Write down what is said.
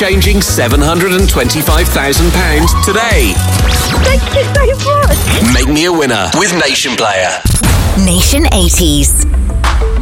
life-changing £725,000 today. Thank you so much. Make me a winner with Nation Player. Nation 80s.